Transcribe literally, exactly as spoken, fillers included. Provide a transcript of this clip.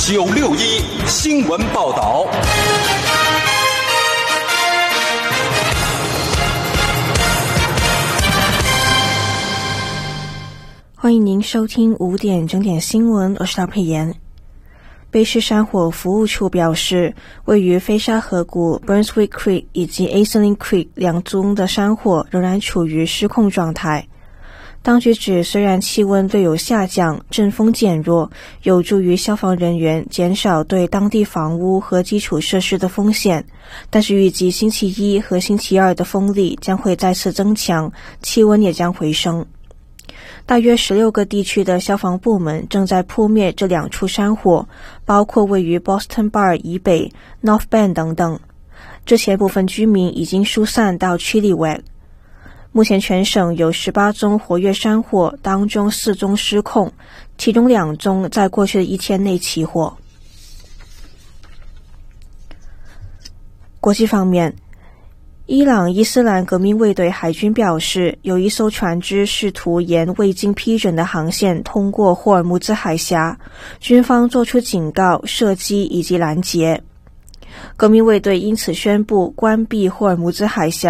九六一新闻报道。 欢迎您收听五点整点新闻，我是陶佩妍。卑诗山火服务处表示，位于菲沙河谷 Burnswick Creek 以及 Ainslie Creek 两宗的山火仍然处于失控状态。当局指，虽然气温略有下降，阵风减弱，有助于消防人员减少对当地房屋和基础设施的风险，但是预计星期一和星期二的风力将会再次增强，气温也将回升。大约十六个地区的消防部门正在扑灭这两处山火，包括位于 Boston Bar 以北、North Bend 等等。之前部分居民已经疏散到 Chilliwack。目前全省有十八宗活跃山火，当中四宗失控，其中两宗在过去的一天内起火。国际方面，伊朗伊斯兰革命卫队海军表示，有一艘船只试图沿未经批准的航线通过霍尔木兹海峡，军方作出警告、射击以及拦截。革命卫队因此宣布关闭霍尔木兹海峡